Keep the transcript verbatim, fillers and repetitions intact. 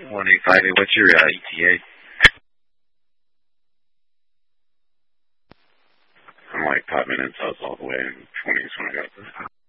one eight five eight, what's your uh, E T A? I'm like five minutes, I was all the way in twenties when I got this.